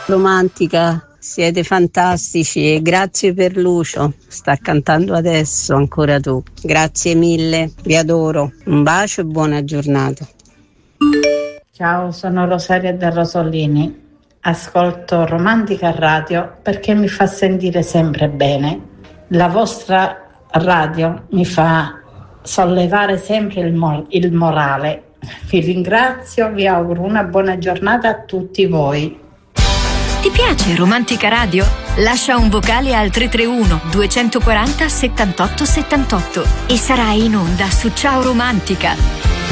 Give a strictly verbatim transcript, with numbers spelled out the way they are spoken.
Romantica, siete fantastici e grazie per Lucio, sta cantando adesso ancora tu. Grazie mille, vi adoro. Un bacio e buona giornata. Ciao, sono Rosaria da Rosolini. Ascolto Romantica Radio perché mi fa sentire sempre bene. La vostra radio mi fa sollevare sempre il, mor- il morale. Vi ringrazio, vi auguro una buona giornata a tutti voi. Ti piace Romantica Radio? Lascia un vocale al tre tre uno due quattro zero settantotto settantotto e sarai in onda su Ciao Romantica.